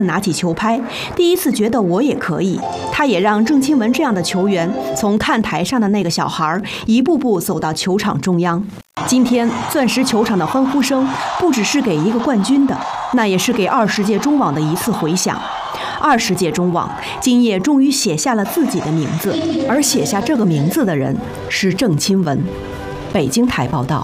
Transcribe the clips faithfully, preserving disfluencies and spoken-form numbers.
拿起球拍，第一次觉得我也可以。他也让郑钦文这样的球员从看台上的那个小孩一步步走到球场中央。今天钻石球场的欢呼声不只是给一个冠军的，那也是给二十届中网的一次回响。二十届中网，今夜终于写下了自己的名字，而写下这个名字的人是郑钦文。北京台报道。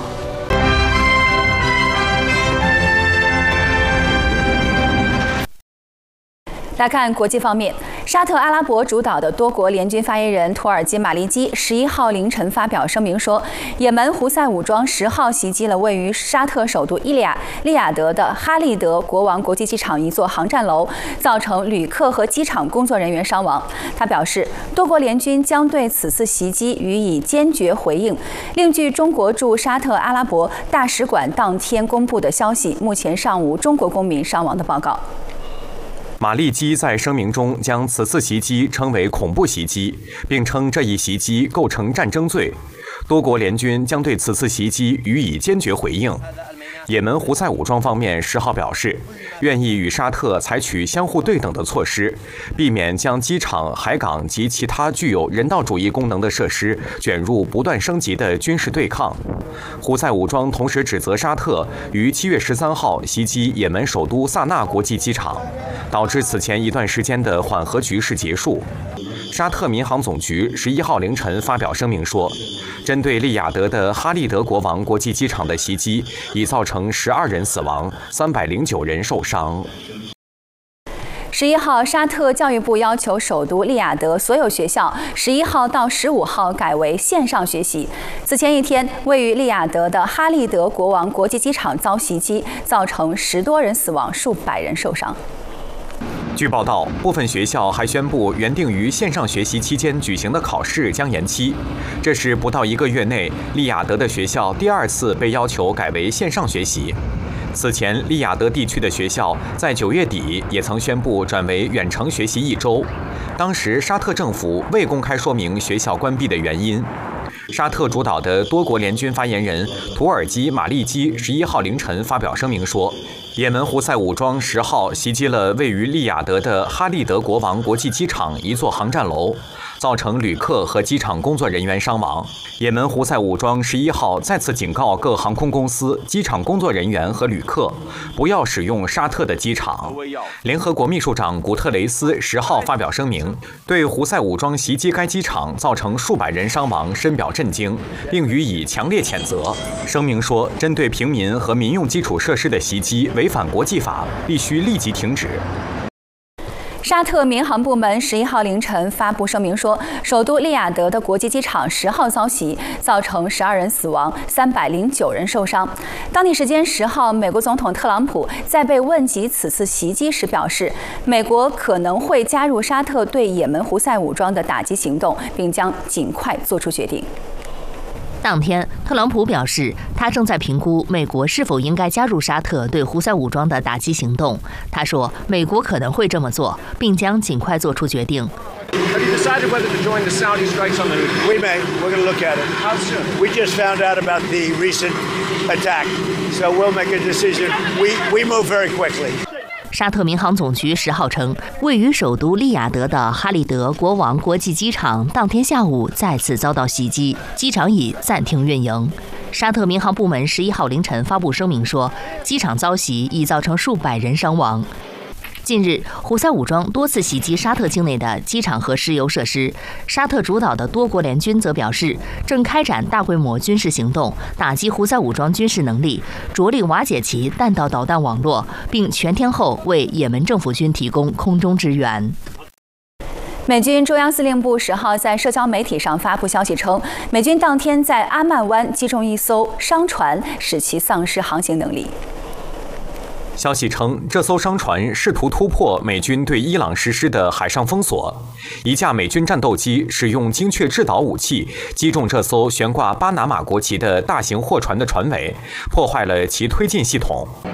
来看国际方面，沙特阿拉伯主导的多国联军发言人土耳其马利基十一号凌晨发表声明说，也门胡塞武装十号袭击了位于沙特首都伊利亚利雅得的哈利德国王国际机场一座航站楼，造成旅客和机场工作人员伤亡。他表示，多国联军将对此次袭击予以坚决回应。另据中国驻沙特阿拉伯大使馆当天公布的消息，目前尚无中国公民伤亡的报告。 马利基在声明中将此次袭击称为恐怖袭击，并称这一袭击构成战争罪。多国联军将对此次袭击予以坚决回应。也门胡塞武装方面十号表示，愿意与沙特采取相互对等的措施，避免将机场、海港及其他具有人道主义功能的设施卷入不断升级的军事对抗。胡塞武装同时指责沙特于七月十三号袭击也门首都萨那国际机场，导致此前一段时间的缓和局势结束。沙特民航总局十一号凌晨发表声明说，针对利雅得的哈利德国王国际机场的袭击已造成十二人死亡，三百零九人受伤。 十一号，沙特教育部要求首都利雅得所有学校十一号到十五号改为线上学习。此前一天，位于利雅得的哈利德国王国际机场遭袭击，造成十多人死亡，数百人受伤。 据报道，部分学校还宣布原定于线上学习期间举行的考试将延期。这是不到一个月内，利雅得的学校第二次被要求改为线上学习。此前，利雅得地区的学校在九月底也曾宣布转为远程学习一周。当时，沙特政府未公开说明学校关闭的原因。沙特主导的多国联军发言人土耳其马利基十一号凌晨发表声明说，也门胡塞武装十号袭击了位于利雅得的哈利德国王国际机场一座航站楼，造成旅客和机场工作人员伤亡。也门胡塞武装十一号再次警告各航空公司、机场工作人员和旅客不要使用沙特的机场。联合国秘书长古特雷斯十号发表声明，对胡塞武装袭击该机场造成数百人伤亡深表震惊，并予以强烈谴责。声明说，针对平民和民用基础设施的袭击违反国际法，必须立即停止。 沙特民航部门十一号凌晨发布声明说，首都利雅得的国际机场十号遭袭，造成十二人死亡，三百零九人受伤。当地时间十号，美国总统特朗普在被问及此次袭击时表示，美国可能会加入沙特对也门胡塞武装的打击行动，并将尽快做出决定。 当天，特朗普表示，他正在评估美国是否应该加入沙特对胡塞武装的打击行动。他说，美国可能会这么做，并将尽快做出决定。 Have you decided whether to join the Saudi strikes on the Houthis? We may. We're going to look at it. How soon? We just found out about the recent attack, so we'll make a decision. We we move very quickly. 沙特民航总局十号称，位于首都利雅得的哈利德国王国际机场当天下午再次遭到袭击，机场已暂停运营。沙特民航部门十一号凌晨发布声明说，机场遭袭已造成数百人伤亡。近日，胡塞武装多次袭击沙特境内的机场和石油设施。沙特主导的多国联军则表示，正开展大规模军事行动，打击胡塞武装军事能力，着力瓦解其弹道导弹网络，并全天候为也门政府军提供空中支援。 美军中央司令部十号在社交媒体上发布消息称，美军当天在阿曼湾击中一艘商船，使其丧失航行能力。 消息称，这艘商船试图突破美军对伊朗实施的海上封锁。一架美军战斗机使用精确制导武器击中这艘悬挂巴拿马国旗的大型货船的船尾，破坏了其推进系统。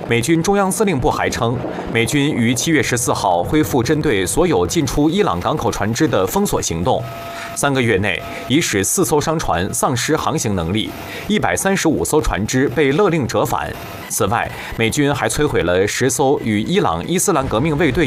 美军中央司令部还称，美军于七月十四号恢复针对所有进出伊朗港口船只的封锁行动。三个月内，已使四艘商船丧失航行能力，一百三十五艘船只被勒令折返。此外，美军还摧毁了十艘与伊朗伊斯兰革命卫队